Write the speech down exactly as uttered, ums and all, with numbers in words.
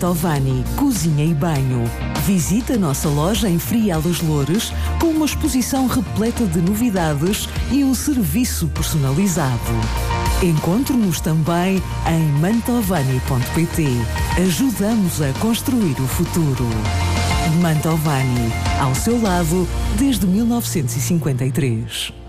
Mantovani Cozinha e Banho. Visita a nossa loja em Frial dos Loures com uma exposição repleta de novidades e um serviço personalizado. Encontre-nos também em mantovani ponto pt. Ajudamos a construir o futuro. Mantovani, ao seu lado desde mil novecentos e cinquenta e três.